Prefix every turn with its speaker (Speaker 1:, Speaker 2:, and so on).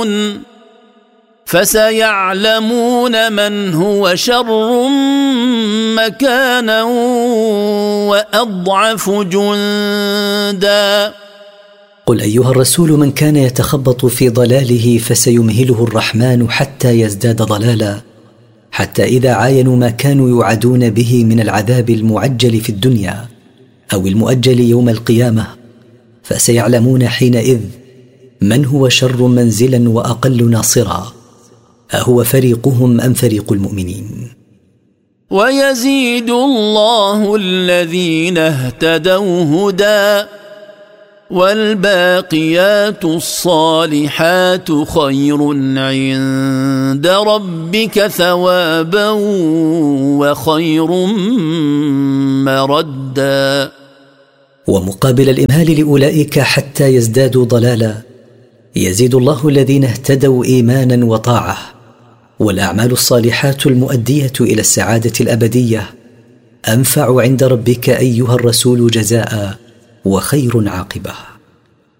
Speaker 1: فسيعلمون من هو شر مكانا وأضعف جندا.
Speaker 2: قل أيها الرسول: من كان يتخبط في ضلاله فسيمهله الرحمن حتى يزداد ضلالا، حتى إذا عاينوا ما كانوا يوعدون به من العذاب المعجل في الدنيا أو المؤجل يوم القيامة، فسيعلمون حينئذ من هو شر منزلا وأقل ناصرا، أهو فريقهم أم فريق المؤمنين.
Speaker 1: ويزيد الله الذين اهتدوا هدى، والباقيات الصالحات خير عند ربك ثوابا وخير مردا.
Speaker 2: ومقابل الإمهال لأولئك حتى يزدادوا ضلالا، يزيد الله الذين اهتدوا إيمانا وطاعة، والأعمال الصالحات المؤدية إلى السعادة الأبدية أنفع عند ربك أيها الرسول جزاء وخير عاقبة.